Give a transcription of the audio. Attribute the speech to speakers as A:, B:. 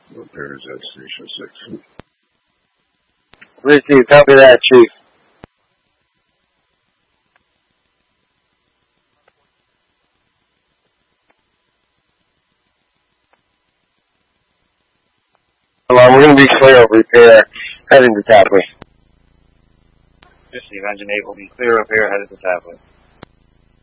A: Repairs at Station 6.
B: Receive, copy that, Chief. We're going to be clear of repair, heading to Tapley.
C: Receive, engine 8 will be clear of repair, headed to Tapley.